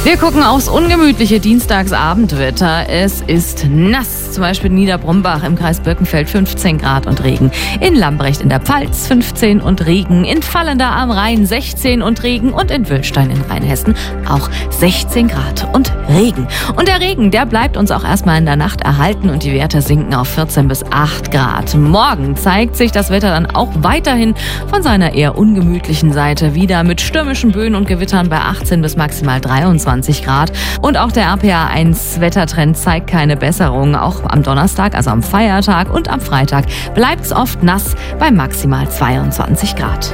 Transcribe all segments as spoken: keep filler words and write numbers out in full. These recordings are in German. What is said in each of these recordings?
Wir gucken aufs ungemütliche Dienstagsabendwetter. Es ist nass, zum Beispiel in Niederbrumbach im Kreis Birkenfeld fünfzehn Grad und Regen. In Lambrecht in der Pfalz fünfzehn und Regen. In Vallendar am Rhein sechzehn und Regen. Und in Wülstein in Rheinhessen auch sechzehn Grad und Regen. Und der Regen, der bleibt uns auch erstmal in der Nacht erhalten und die Werte sinken auf vierzehn bis acht Grad. Morgen zeigt sich das Wetter dann auch weiterhin von seiner eher ungemütlichen Seite wieder mit stürmischen Böen und Gewittern bei achtzehn bis maximal dreiundzwanzig Grad. Und auch der R P A eins Wettertrend zeigt keine Besserung. Auch am Donnerstag, also am Feiertag und am Freitag bleibt es oft nass bei maximal zweiundzwanzig Grad.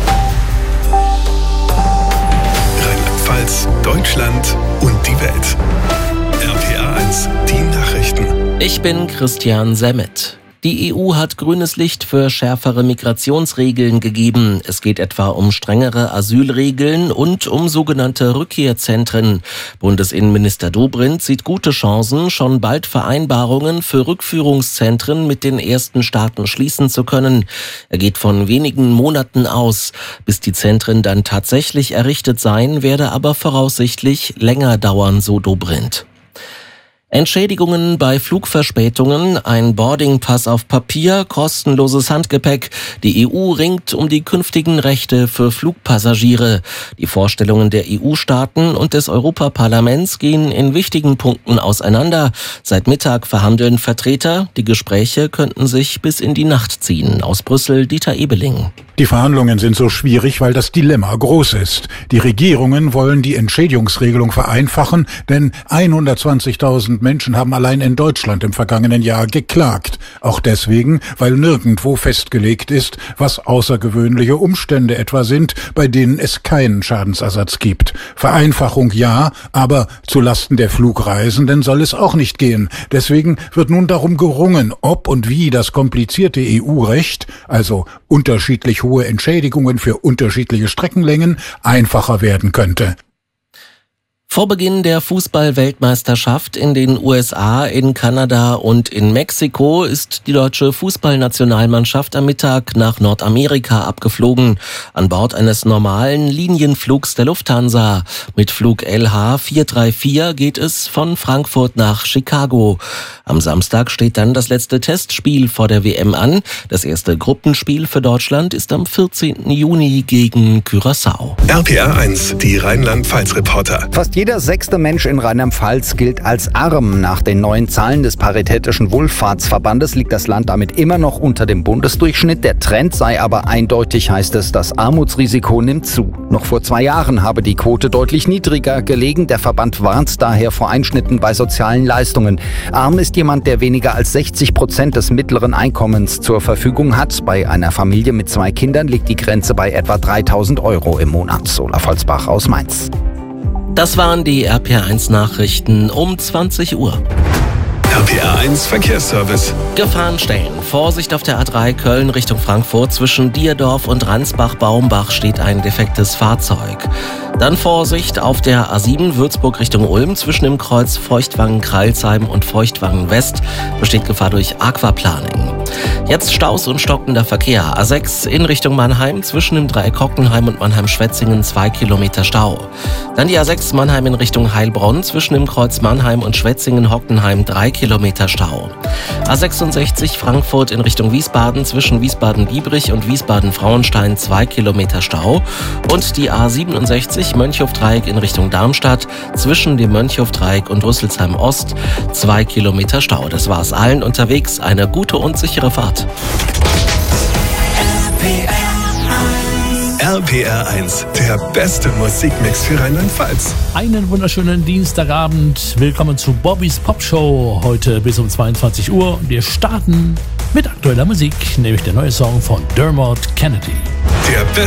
Rheinland-Pfalz, Deutschland und die Welt. R P A eins, die Nachrichten. Ich bin Christian Semmet. Die E U hat grünes Licht für schärfere Migrationsregeln gegeben. Es geht etwa um strengere Asylregeln und um sogenannte Rückkehrzentren. Bundesinnenminister Dobrindt sieht gute Chancen, schon bald Vereinbarungen für Rückführungszentren mit den ersten Staaten schließen zu können. Er geht von wenigen Monaten aus. Bis die Zentren dann tatsächlich errichtet seien, werde aber voraussichtlich länger dauern, so Dobrindt. Entschädigungen bei Flugverspätungen, ein Boardingpass auf Papier, kostenloses Handgepäck. Die E U ringt um die künftigen Rechte für Flugpassagiere. Die Vorstellungen der E U-Staaten und des Europaparlaments gehen in wichtigen Punkten auseinander. Seit Mittag verhandeln Vertreter. Die Gespräche könnten sich bis in die Nacht ziehen. Aus Brüssel, Dieter Ebeling. Die Verhandlungen sind so schwierig, weil das Dilemma groß ist. Die Regierungen wollen die Entschädigungsregelung vereinfachen, denn hundertzwanzigtausend Menschen haben allein in Deutschland im vergangenen Jahr geklagt. Auch deswegen, weil nirgendwo festgelegt ist, was außergewöhnliche Umstände etwa sind, bei denen es keinen Schadensersatz gibt. Vereinfachung ja, aber zulasten der Flugreisenden soll es auch nicht gehen. Deswegen wird nun darum gerungen, ob und wie das komplizierte E U-Recht, also unterschiedlich hohe Entschädigungen für unterschiedliche Streckenlängen, einfacher werden könnte. Vor Beginn der Fußball-Weltmeisterschaft in den U S A, in Kanada und in Mexiko ist die deutsche Fußballnationalmannschaft am Mittag nach Nordamerika abgeflogen. An Bord eines normalen Linienflugs der Lufthansa. Mit Flug L H vier drei vier geht es von Frankfurt nach Chicago. Am Samstag steht dann das letzte Testspiel vor der W M an. Das erste Gruppenspiel für Deutschland ist am vierzehnten Juni gegen Curaçao. R P A eins, die Rheinland-Pfalz-Reporter. Fast jeder sechste Mensch in Rheinland-Pfalz gilt als arm. Nach den neuen Zahlen des Paritätischen Wohlfahrtsverbandes liegt das Land damit immer noch unter dem Bundesdurchschnitt. Der Trend sei aber eindeutig, heißt es, das Armutsrisiko nimmt zu. Noch vor zwei Jahren habe die Quote deutlich niedriger gelegen. Der Verband warnt daher vor Einschnitten bei sozialen Leistungen. Arm ist jemand, der weniger als sechzig Prozent des mittleren Einkommens zur Verfügung hat. Bei einer Familie mit zwei Kindern liegt die Grenze bei etwa dreitausend Euro im Monat. Olaf Holzbach aus Mainz. Das waren die R P A eins Nachrichten um zwanzig Uhr. R P A eins Verkehrsservice. Gefahrenstellen. Vorsicht auf der A drei Köln Richtung Frankfurt. Zwischen Dierdorf und Ransbach-Baumbach steht ein defektes Fahrzeug. Dann Vorsicht auf der A sieben Würzburg Richtung Ulm. Zwischen dem Kreuz Feuchtwangen-Kreilsheim und Feuchtwangen-West besteht Gefahr durch Aquaplaning. Jetzt Staus und stockender Verkehr. A sechs in Richtung Mannheim. Zwischen dem Dreieck Hockenheim und Mannheim-Schwetzingen zwei Kilometer Stau. Dann die A sechs Mannheim in Richtung Heilbronn. Zwischen dem Kreuz Mannheim und Schwetzingen-Hockenheim drei Kilometer Stau. A sechsundsechzig Frankfurt in Richtung Wiesbaden. Zwischen Wiesbaden-Biebrich und Wiesbaden-Frauenstein zwei Kilometer Stau. Und die A siebenundsechzig Mönchhof-Dreieck in Richtung Darmstadt. Zwischen dem Mönchhof-Dreieck und Rüsselsheim-Ost zwei Kilometer Stau. Das war's allen unterwegs. Eine gute und sichere Fahrt. R P R eins, der beste Musikmix für Rheinland-Pfalz. Einen wunderschönen Dienstagabend. Willkommen zu Bobbys Popshow. Heute bis um zweiundzwanzig Uhr. Wir starten mit aktueller Musik, nämlich der neue Song von Dermot Kennedy. Der beste